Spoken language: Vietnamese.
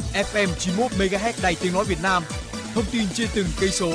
FM 91 MHz Đài Tiếng nói Việt Nam. Thông tin trên từng cây số.